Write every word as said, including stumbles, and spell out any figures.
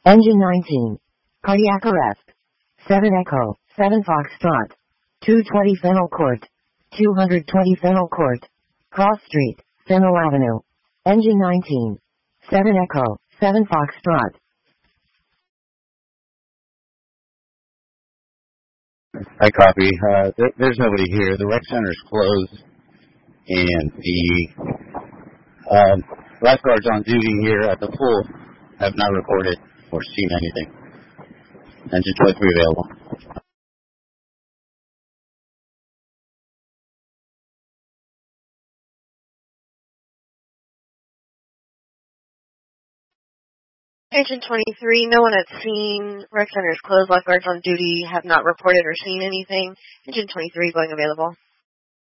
Engine nineteen. Cardiac arrest. seven Echo, seven Foxtrot. two twenty Fennel Court. two twenty Fennel Court. Cross Street, Fennel Avenue. Engine nineteen. seven Echo, seven Foxtrot. I copy. Uh, th- there's nobody here. The rec center's closed, and the um, lifeguards on duty here at the pool have not reported or seen anything. Engine twenty-three available. Engine twenty-three, no one at scene. Rec center is closed. Lifeguards on duty have not reported or seen anything. Engine twenty-three going available.